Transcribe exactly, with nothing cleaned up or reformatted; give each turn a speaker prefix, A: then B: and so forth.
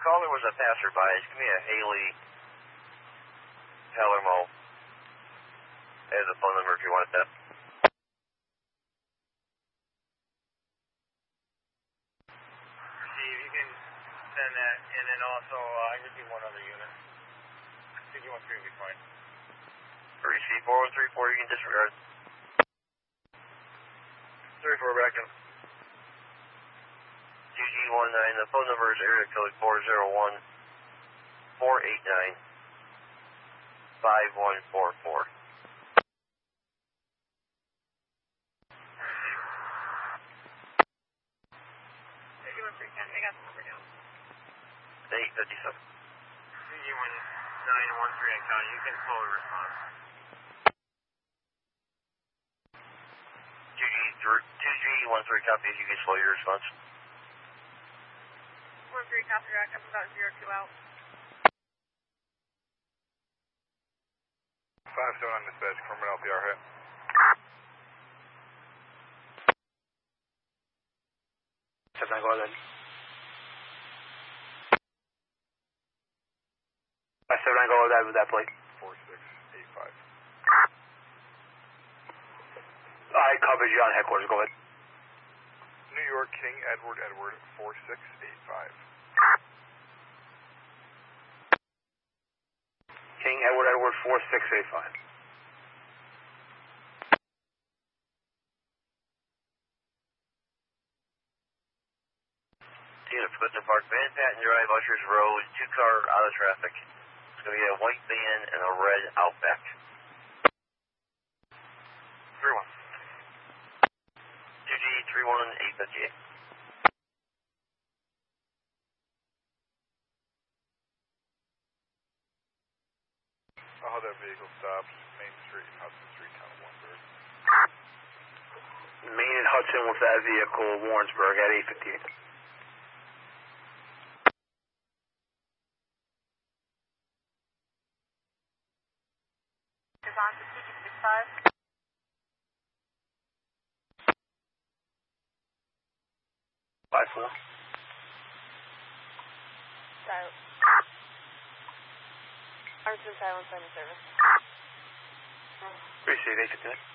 A: caller was a passerby. It's going to be a Haley Palermo. There's a phone number if you want that.
B: Steve, you can send that, and then also, uh, I just need one other unit. fifty one three will be fine.
A: Receive four one three four, you can disregard. three four back in. G G one nine, the phone number is area code four zero one, four eight nine, five one four four. eight fifty-seven.
B: G G one nine one three on county, you can slowly respond.
A: two G one three copies, you can slow your response.
C: one three copy, rack up about zero two out.
D: five seven on dispatch, Corman L P R hit.
E: seven go ahead. five seven go ahead with that plate.
D: four six eight five.
E: I covered you on headquarters, go ahead.
D: New York, King Edward Edward, four six eight five.
E: King Edward Edward, four six eight five.
A: Unit for Clifton Park, Van Patten Drive, Ushers Road, two car out of traffic. It's going to be a white van and a red Outback.
D: three one.
A: two G three one eight fifty-eight.
D: I'll have that vehicle stopped, Main Street and Hudson Street, town of Warrensburg.
E: Main and Hudson with that vehicle, Warrensburg at eight fifty-eight.
C: Is on to T G sixty-five.
E: five four.
C: Silent. Armstrong silence on the service.
E: Appreciate it, eight fifty-nine.